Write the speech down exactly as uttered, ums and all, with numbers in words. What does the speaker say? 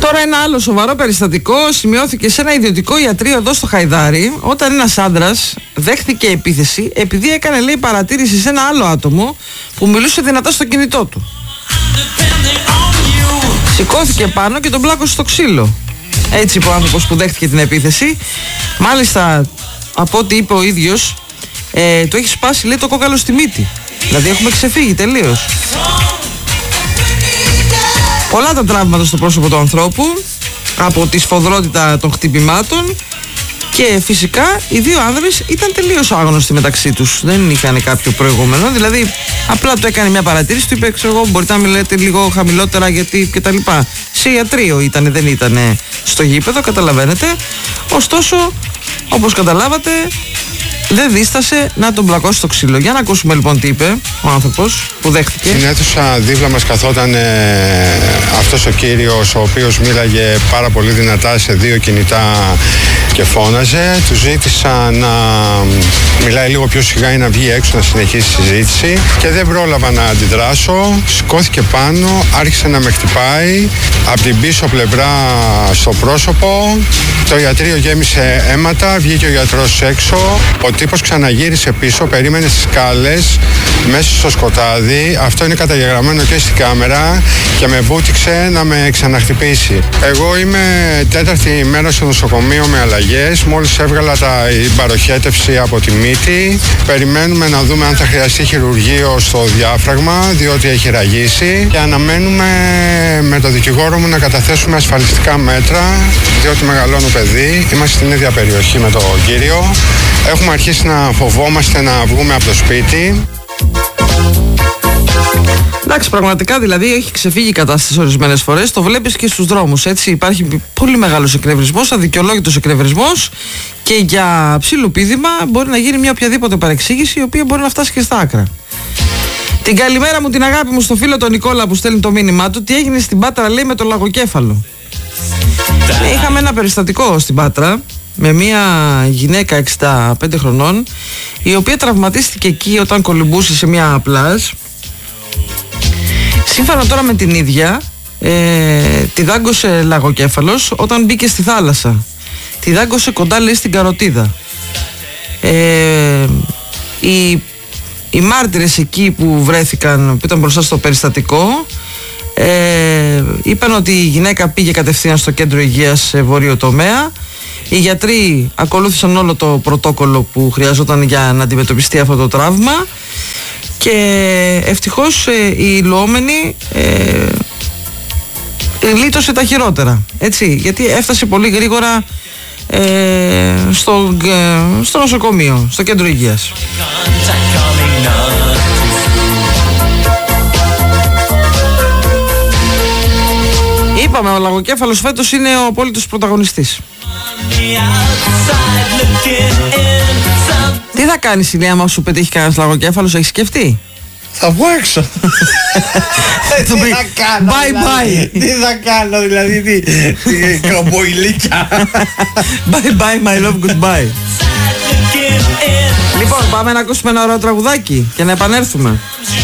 Τώρα ένα άλλο σοβαρό περιστατικό σημειώθηκε σε ένα ιδιωτικό ιατρείο εδώ στο Χαϊδάρι, όταν ένας άντρας δέχθηκε επίθεση επειδή έκανε, λέει, παρατήρηση σε ένα άλλο άτομο που μιλούσε δυνατά στο κινητό του. Σηκώθηκε πάνω και τον πλάκωσε στο ξύλο. Έτσι είπε ο άνθρωπος που δέχτηκε την επίθεση. Μάλιστα, από ό,τι είπε ο ίδιος, ε, το έχει σπάσει, λέει, το κόκαλο στη μύτη. Δηλαδή έχουμε ξεφύγει τελείως. Πολλά τα τραύματα στο πρόσωπο του ανθρώπου από τη σφοδρότητα των χτυπημάτων και φυσικά οι δύο άνδρες ήταν τελείως άγνωστοι μεταξύ τους. Δεν είχαν κάποιο προηγούμενο, δηλαδή απλά του έκανε μια παρατήρηση, του είπε, ξέρω εγώ, μπορείτε να μιλάτε λίγο χαμηλότερα γιατί κτλ. Σε ιατρείο ήταν, δεν ήταν στο γήπεδο, καταλαβαίνετε. Ωστόσο, όπως καταλάβατε, δεν δίστασε να τον πλακώσει στο ξύλο. Για να ακούσουμε λοιπόν τι είπε ο άνθρωπος που δέχτηκε. Στην αίθουσα δίπλα μας καθόταν ε, αυτός ο κύριος, ο οποίος μίλαγε πάρα πολύ δυνατά σε δύο κινητά και φώναζε. Του ζήτησα να μιλάει λίγο πιο σιγά ή να βγει έξω να συνεχίσει τη συζήτηση και δεν πρόλαβα να αντιδράσω. Σηκώθηκε πάνω, άρχισε να με χτυπάει από την πίσω πλευρά στο πρόσωπο. Το ιατρείο γέμισε αίματα, βγήκε ο γιατρός έξω. Ο τύπος ξαναγύρισε πίσω, περίμενε στις σκάλες μέσα στο σκοτάδι. Αυτό είναι καταγεγραμμένο και στην κάμερα και με βούτυξε να με ξαναχτυπήσει. Εγώ είμαι τέταρτη ημέρα στο νοσοκομείο με αλλαγές. Μόλις έβγαλα τα, η παροχέτευση από τη μύτη. Περιμένουμε να δούμε αν θα χρειαστεί χειρουργείο στο διάφραγμα, διότι έχει ραγίσει. Και αναμένουμε με το δικηγόρο μου να καταθέσουμε ασφαλιστικά μέτρα, διότι μεγαλώνω παιδί. Είμαστε στην ίδια περιοχή με τον κύριο. Έχουμε αρχίσει να φοβόμαστε να βγούμε από το σπίτι. Εντάξει, πραγματικά δηλαδή έχει ξεφύγει η κατάσταση ορισμένες φορές. Το βλέπεις και στους δρόμους, έτσι. Υπάρχει πολύ μεγάλος εκνευρισμός, αδικαιολόγητος εκνευρισμός και για ψιλοπίδημα μπορεί να γίνει μια οποιαδήποτε παρεξήγηση η οποία μπορεί να φτάσει και στα άκρα. Την καλημέρα μου, την αγάπη μου στο φίλο τον Νικόλα που στέλνει το μήνυμά του. Τι έγινε στην Πάτρα, λέει, με το λαγοκέφαλο. Είχαμε ένα περιστατικό στην Πάτρα με μια γυναίκα εξήντα πέντε χρονών, η οποία τραυματίστηκε εκεί όταν κολυμπούσε σε μια πλάζ. Σύμφωνα τώρα με την ίδια, ε, τη δάγκωσε λαγοκέφαλος όταν μπήκε στη θάλασσα. Τη δάγκωσε κοντά, λέει, στην καροτίδα. Ε, οι, οι μάρτυρες εκεί που βρέθηκαν, που ήταν μπροστά στο περιστατικό, ε, είπαν ότι η γυναίκα πήγε κατευθείαν στο κέντρο υγείας σε βόρειο τομέα. Οι γιατροί ακολούθησαν όλο το πρωτόκολλο που χρειαζόταν για να αντιμετωπιστεί αυτό το τραύμα και ευτυχώς ε, η υλουόμενη ε, λύτωσε τα χειρότερα, έτσι, γιατί έφτασε πολύ γρήγορα ε, στο, ε, στο νοσοκομείο, στο κέντρο υγείας. Είπαμε, ο λαγοκέφαλος φέτος είναι ο απόλυτος πρωταγωνιστής. Τι θα κάνεις, Ηλία, άμα σου πετύχει κανένας λαγοκέφαλος, έχεις σκεφτεί? Θα βγω έξω. Τι θα κάνω, bye bye. Τι θα κάνω, δηλαδή, τι κρομποϊλίκια. Bye bye my love, goodbye. Λοιπόν, πάμε να ακούσουμε ένα ωραίο τραγουδάκι και να επανέλθουμε.